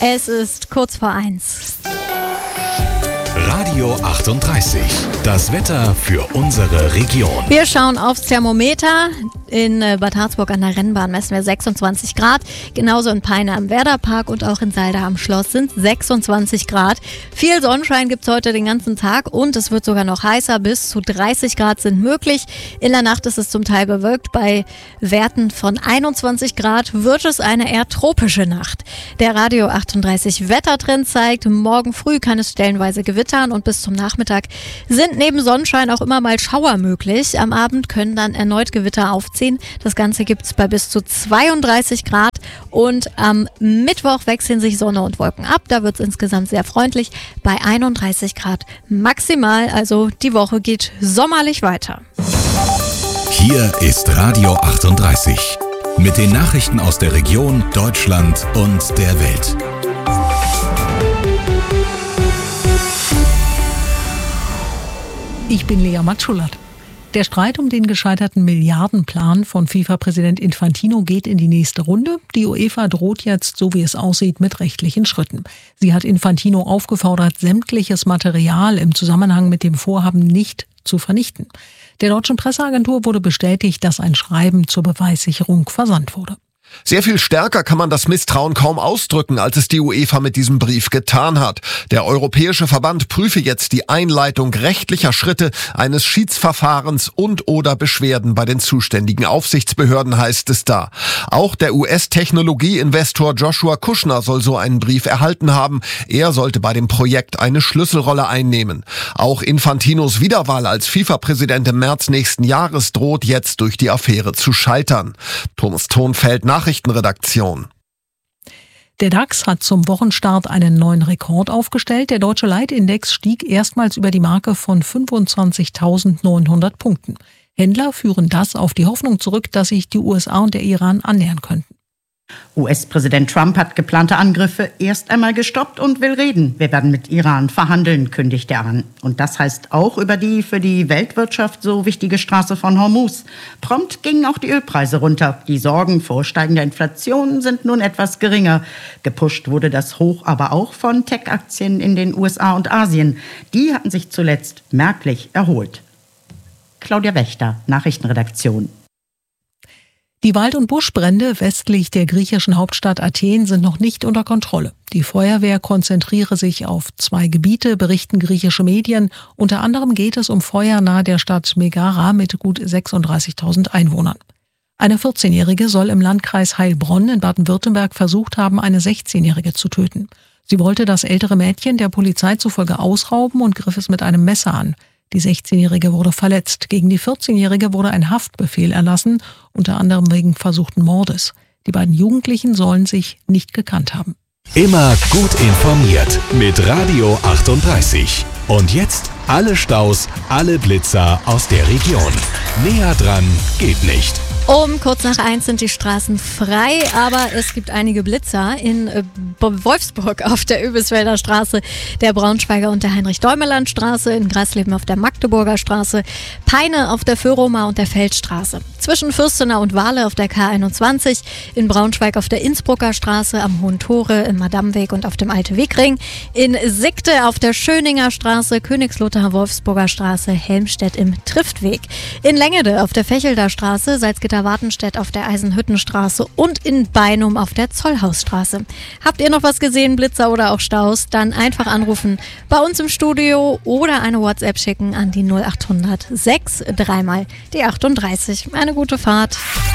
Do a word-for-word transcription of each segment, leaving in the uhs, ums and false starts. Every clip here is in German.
Es ist kurz vor eins. Radio achtunddreißig. Das Wetter für unsere Region. Wir schauen aufs Thermometer. In Bad Harzburg an der Rennbahn messen wir sechsundzwanzig Grad. Genauso in Peine am Werderpark und auch in Salda am Schloss sind sechsundzwanzig Grad. Viel Sonnenschein gibt es heute den ganzen Tag und es wird sogar noch heißer. Bis zu dreißig Grad sind möglich. In der Nacht ist es zum Teil bewölkt. Bei Werten von einundzwanzig Grad wird es eine eher tropische Nacht. Der Radio achtunddreißig Wettertrend zeigt, morgen früh kann es stellenweise gewittern und bis zum Nachmittag sind neben Sonnenschein auch immer mal Schauer möglich. Am Abend können dann erneut Gewitter aufziehen. Das Ganze gibt es bei bis zu zweiunddreißig Grad und am Mittwoch wechseln sich Sonne und Wolken ab. Da wird es insgesamt sehr freundlich bei einunddreißig Grad maximal. Also die Woche geht sommerlich weiter. Hier ist Radio achtunddreißig mit den Nachrichten aus der Region, Deutschland und der Welt. Ich bin Lea Matschulat. Der Streit um den gescheiterten Milliardenplan von FIFA-Präsident Infantino geht in die nächste Runde. Die UEFA droht jetzt, so wie es aussieht, mit rechtlichen Schritten. Sie hat Infantino aufgefordert, sämtliches Material im Zusammenhang mit dem Vorhaben nicht zu vernichten. Der deutschen Presseagentur wurde bestätigt, dass ein Schreiben zur Beweissicherung versandt wurde. Sehr viel stärker kann man das Misstrauen kaum ausdrücken, als es die UEFA mit diesem Brief getan hat. Der Europäische Verband prüfe jetzt die Einleitung rechtlicher Schritte eines Schiedsverfahrens und oder Beschwerden bei den zuständigen Aufsichtsbehörden, heißt es da. Auch der U S-Technologie-Investor Joshua Kushner soll so einen Brief erhalten haben. Er sollte bei dem Projekt eine Schlüsselrolle einnehmen. Auch Infantinos Wiederwahl als FIFA-Präsident im März nächsten Jahres droht jetzt durch die Affäre zu scheitern. Thomas Thonfeld, Nachrichtenredaktion. Der DAX hat zum Wochenstart einen neuen Rekord aufgestellt. Der deutsche Leitindex stieg erstmals über die Marke von fünfundzwanzigtausendneunhundert Punkten. Händler führen das auf die Hoffnung zurück, dass sich die U S A und der Iran annähern könnten. U S-Präsident Trump hat geplante Angriffe erst einmal gestoppt und will reden. Wir werden mit Iran verhandeln, kündigt er an. Und das heißt auch über die für die Weltwirtschaft so wichtige Straße von Hormuz. Prompt gingen auch die Ölpreise runter. Die Sorgen vor steigender Inflation sind nun etwas geringer. Gepusht wurde das Hoch aber auch von Tech-Aktien in den U S A und Asien. Die hatten sich zuletzt merklich erholt. Claudia Wächter, Nachrichtenredaktion. Die Wald- und Buschbrände westlich der griechischen Hauptstadt Athen sind noch nicht unter Kontrolle. Die Feuerwehr konzentriere sich auf zwei Gebiete, berichten griechische Medien. Unter anderem geht es um Feuer nahe der Stadt Megara mit gut sechsunddreißigtausend Einwohnern. Eine vierzehnjährige soll im Landkreis Heilbronn in Baden-Württemberg versucht haben, eine sechzehnjährige zu töten. Sie wollte das ältere Mädchen der Polizei zufolge ausrauben und griff es mit einem Messer an. Die sechzehnjährige wurde verletzt. Gegen die vierzehnjährige wurde ein Haftbefehl erlassen, unter anderem wegen versuchten Mordes. Die beiden Jugendlichen sollen sich nicht gekannt haben. Immer gut informiert mit Radio achtunddreißig. Und jetzt alle Staus, alle Blitzer aus der Region. Näher dran geht nicht. Um kurz nach eins sind die Straßen frei, aber es gibt einige Blitzer in äh, Wolfsburg auf der Öbisfelder Straße, der Braunschweiger und der Heinrich-Däumeland-Straße, in Grasleben auf der Magdeburger Straße, Peine auf der Föhromer und der Feldstraße. Zwischen Fürstenau und Wahle auf der K einundzwanzig, in Braunschweig auf der Innsbrucker Straße, am Hohen Tore, im Madamweg und auf dem Alte Wegring, in Sigte auf der Schöninger Straße, Königslutter Wolfsburger Straße, Helmstedt im Triftweg, in Längede auf der Fechelder Straße, Salzgitter-Wartenstedt auf der Eisenhüttenstraße und in Beinum auf der Zollhausstraße. Habt ihr noch was gesehen, Blitzer oder auch Staus? Dann einfach anrufen bei uns im Studio oder eine WhatsApp schicken an die null achthundert sechs dreimal die achtunddreißig. Eine gute Fahrt.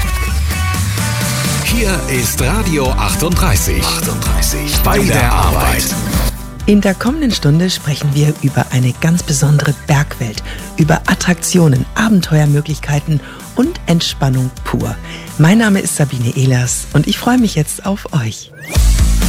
Hier ist Radio achtunddreißig. achtunddreißig bei der Arbeit. In der kommenden Stunde sprechen wir über eine ganz besondere Bergwelt, über Attraktionen, Abenteuermöglichkeiten und Entspannung pur. Mein Name ist Sabine Ehlers und ich freue mich jetzt auf euch.